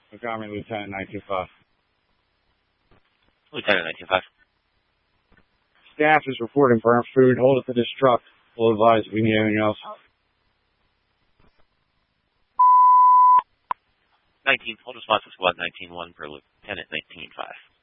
Montgomery, Lieutenant 925. Lieutenant 925. Staff is reporting burnt food. Hold it to this truck. We'll advise if we need anything else. 19, hold responsive squad 19-1 per Lieutenant 19-5.